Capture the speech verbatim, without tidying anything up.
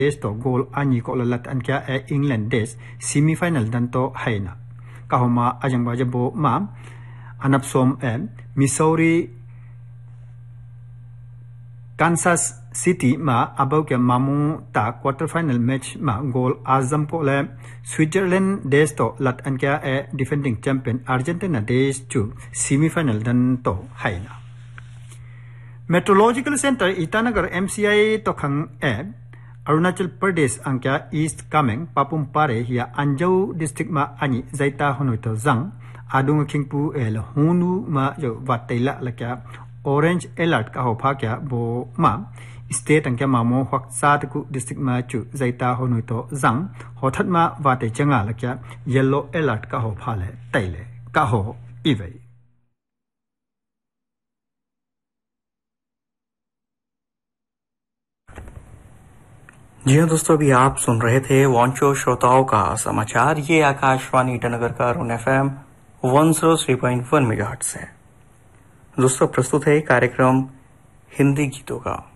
देश तो गोल ani ko lalat an kya e England देश semi-final dan to haina kahoma ajangba jabo ma anapsom e Missouri Kansas City ma abau ke mamu ta quarter final match ma goal azam ko le Switzerland देश तो lat an kya e defending champion Argentina देश chu semi-final dan to haina Meteorological Center Itanagar M C I to khang e Arunachal Pradesh angkya East Kameng Papum Pare hiya Anjau district ma ani zaita honoi to zang adung khingpu el hunu ma jo wataila lakya orange alert ka ho pha kya bo ma state angkya mamo hwak sat ku district ma chu zaita honoi to zang hothat ma wate changa lakya yellow alert ka ho pha le taile ka ho iwei जी हाँ दोस्तों, अभी आप सुन रहे थे वांचो श्रोताओं का समाचार। ये आकाशवाणी ईटानगर का Arun F M one zero three point one megahertz है। दोस्तों प्रस्तुत है कार्यक्रम हिंदी गीतों का।